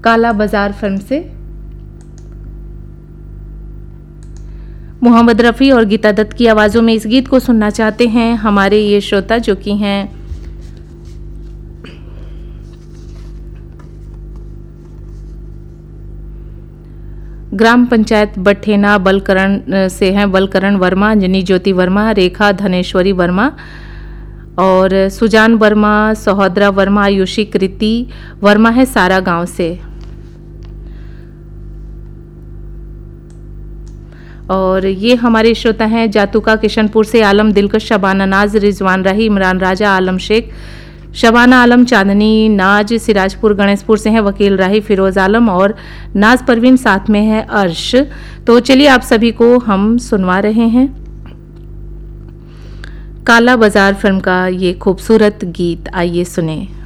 काला बाजार फिल्म से। मोहम्मद रफ़ी और गीता दत्त की आवाज़ों में इस गीत को सुनना चाहते हैं हमारे ये श्रोता, जो कि हैं ग्राम पंचायत बठेना बलकरण से हैं बलकरण वर्मा, अंजनी ज्योति वर्मा, रेखा धनेश्वरी वर्मा और सुजान वर्मा, सहोदरा वर्मा, आयुषी कृति वर्मा है सारा गांव से। और ये हमारे श्रोता हैं जातुका किशनपुर से, आलम दिलकश, शबाना नाज, रिजवान राही, इमरान राजा, आलम शेख, शबाना आलम, चांदनी नाज, सिराजपुर गणेशपुर से हैं वकील राही, फिरोज आलम और नाज परवीन, साथ में है अर्श। तो चलिए आप सभी को हम सुनवा रहे हैं काला बाजार फिल्म का ये खूबसूरत गीत, आइए सुने।